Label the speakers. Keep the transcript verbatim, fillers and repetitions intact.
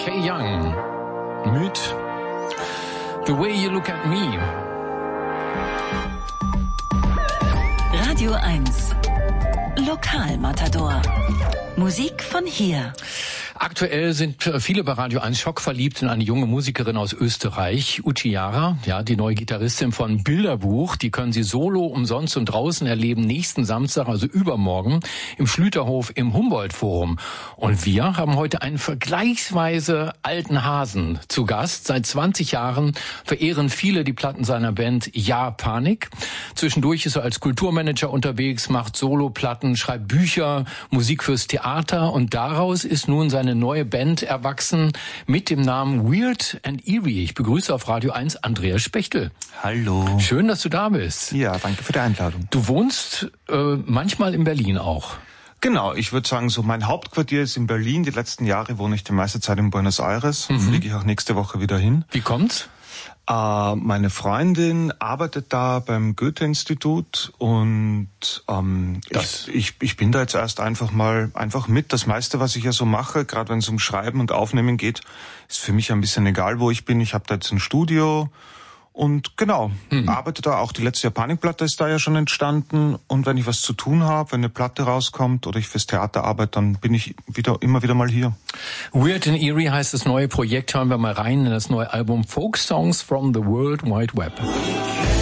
Speaker 1: Kay Young mit The Way You Look at Me.
Speaker 2: Radio eins Lokalmatador. Musik von hier.
Speaker 1: Aktuell sind viele bei Radio eins schockverliebt in eine junge Musikerin aus Österreich, Uchi Jara, ja, die neue Gitarristin von Bilderbuch. Die können Sie solo, umsonst und draußen erleben nächsten Samstag, also übermorgen, im Schlüterhof im Humboldt-Forum. Und wir haben heute einen vergleichsweise alten Hasen zu Gast. Seit zwanzig Jahren verehren viele die Platten seiner Band Ja Panik. Zwischendurch ist er als Kulturmanager unterwegs, macht Soloplatten, schreibt Bücher, Musik fürs Theater und daraus ist nun sein eine neue Band erwachsen mit dem Namen Weird and Eerie. Ich begrüße auf Radio eins Andreas Spechtel.
Speaker 3: Hallo.
Speaker 1: Schön, dass du da bist.
Speaker 3: Ja, danke für die Einladung.
Speaker 1: Du wohnst äh, manchmal in Berlin auch.
Speaker 3: Genau, ich würde sagen, so mein Hauptquartier ist in Berlin. Die letzten Jahre wohne ich die meiste Zeit in Buenos Aires. Mhm. Fliege ich auch nächste Woche wieder hin.
Speaker 1: Wie kommt's?
Speaker 3: Äh, meine Freundin arbeitet da beim Goethe-Institut und ähm, ich, ich, ich bin da jetzt erst einfach mal einfach mit. Das meiste, was ich ja so mache, gerade wenn es um Schreiben und Aufnehmen geht, ist für mich ein bisschen egal, wo ich bin. Ich habe da jetzt ein Studio und genau, mhm. arbeite da. Auch die letzte Panikplatte ist da ja schon entstanden. Und wenn ich was zu tun habe, wenn eine Platte rauskommt oder ich fürs Theater arbeite, dann bin ich wieder immer wieder mal hier.
Speaker 1: Weird and Eerie heißt das neue Projekt. Hören wir mal rein in das neue Album Folk Songs from the World Wide Web.